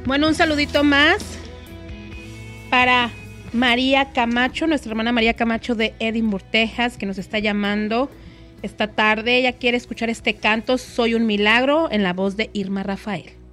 Bueno, un saludito más para María Camacho, nuestra hermana María Camacho de Edinburgh, Texas, que nos está llamando esta tarde. Ella quiere escuchar este canto, Soy un milagro, en la voz de Irma Rafael.